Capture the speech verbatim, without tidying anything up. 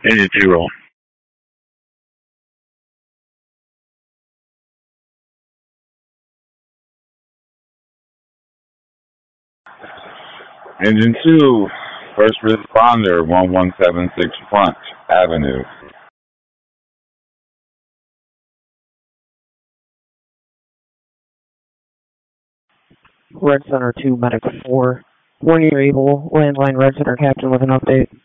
Engine two roll. Engine two, first responder, one one seven six Front Avenue. Red Center two, Medic four. When you're able, landline Red Center Captain with an update.